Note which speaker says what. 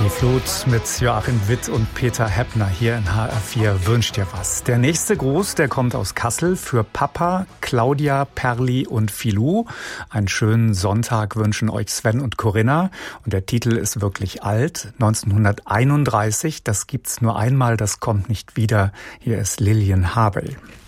Speaker 1: Die Flut mit Joachim Witt und Peter Heppner hier in HR4 wünscht dir was. Der nächste Gruß, der kommt aus Kassel für Papa, Claudia, Perli und Filou. Einen schönen Sonntag wünschen euch Sven und Corinna. Und der Titel ist wirklich alt. 1931, das gibt's nur einmal, das kommt nicht wieder. Hier ist Lilian Habel.